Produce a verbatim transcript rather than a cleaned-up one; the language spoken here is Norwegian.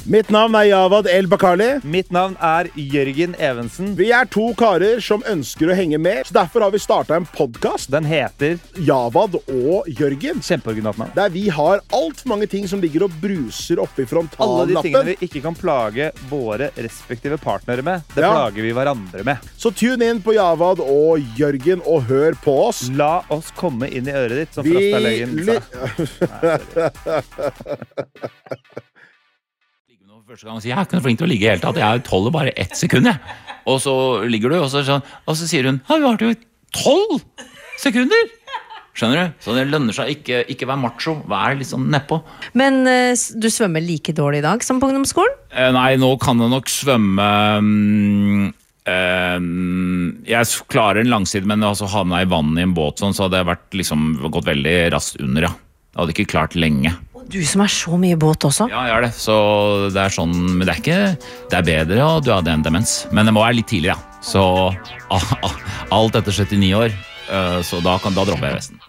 Mitt navn er Javad El Bakali. Mitt navn er Jørgen Evensen. Vi er to karer som ønsker å henge med, så derfor har vi startet en podcast. Den heter Javad og Jørgen. Kjempeoriginalt navn. Der vi har alt for mange ting som ligger og bruser oppe i Alle de frontallappen. tingene vi ikke kan plage våre respektive partnere med, det Ja. plager vi hverandre med. Så tune inn på Javad og Jørgen og hør på oss. La oss komme inn i øret ditt, som Vi Frastad-legen sa. Første gang sier jeg, jeg er ikke flink til å ligge i hele tatt. Jeg tåler bare ett sekund, jeg. Og så ligger du, og så, sånn, og så sier hun, ja, vi har jo tolv sekunder. Skjønner du? Så det lønner seg ikke, ikke være macho, vær litt sånn nedpå. Men eh, s- du svømmer like dårlig i dag som på ungdomsskolen? Eh, nei, nå kan jeg nok svømme mm, eh, Jeg s- klarer en langside, men altså havna i vannet i en båt sånn, så hadde jeg vært, liksom, gått veldig raskt under, ja. Jeg hadde ikke klart lenge. Du som er så mye i båt også. Ja, jeg er det. Så det er sånn, men det er ikke, det er bedre å dø av det enn demens. Men det må være litt tidligere, ja. Så ah, ah, alt etter syttini år, eh, så da, kan, da dropper jeg resten.